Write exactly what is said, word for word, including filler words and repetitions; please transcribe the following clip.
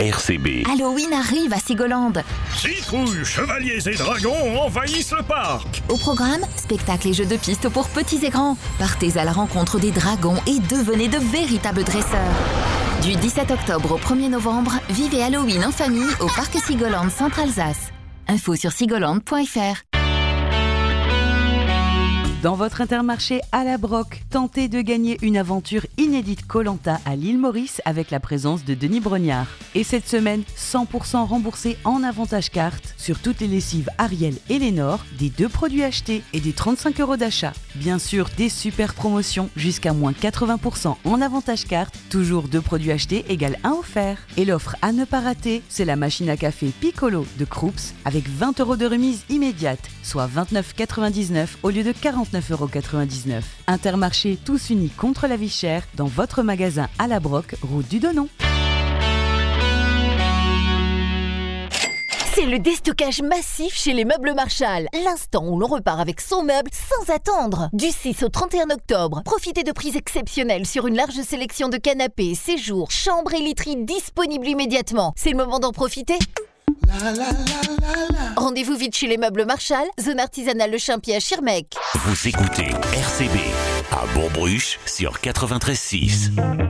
R C B. Halloween arrive à Sigolande. Citrouilles, chevaliers et dragons envahissent le parc. Au programme, spectacles et jeux de piste pour petits et grands. Partez à la rencontre des dragons et devenez de véritables dresseurs. Du dix-sept octobre au premier novembre, vivez Halloween en famille au parc Sigolande Centre-Alsace. Info sur sigolande point f r. Dans votre Intermarché à la Broc, tentez de gagner une aventure inédite Koh-Lanta à l'île Maurice avec la présence de Denis Brognard. Et cette semaine, cent pour cent remboursé en avantage carte sur toutes les lessives Ariel et Lénore, des deux produits achetés et des trente-cinq euros d'achat. Bien sûr, des super promotions jusqu'à moins quatre-vingts pour cent en avantage carte, toujours deux produits achetés égale un offert. Et l'offre à ne pas rater, c'est la machine à café Piccolo de Krups avec vingt euros de remise immédiate, soit vingt-neuf euros quatre-vingt-dix-neuf au lieu de quarante-neuf euros quatre-vingt-dix-neuf. Intermarché tous unis contre la vie chère dans votre magasin à la Broc, route du Donon. C'est le déstockage massif chez les Meubles Marshall. L'instant où l'on repart avec son meuble sans attendre. Du six au trente et un octobre, profitez de prix exceptionnels sur une large sélection de canapés, séjours, chambres et literies disponibles immédiatement. C'est le moment d'en profiter. La, la, la, la, la. Rendez-vous vite chez les Meubles Marshall, zone artisanale Le Champy à Schirmeck. Vous écoutez R C B à Bourg-Bruche sur quatre-vingt-treize six.